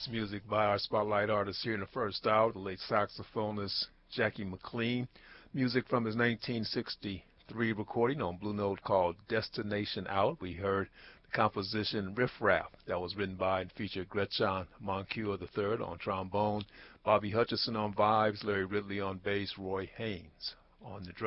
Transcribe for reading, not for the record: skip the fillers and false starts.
It's music by our spotlight artist here in the first hour, the late saxophonist Jackie McLean. Music from his 1963 recording on Blue Note called Destination Out. We heard the composition Riff Raff that was written by and featured Gretchen Moncure III on trombone, Bobby Hutcherson on vibes, Larry Ridley on bass, Roy Haynes on the drums.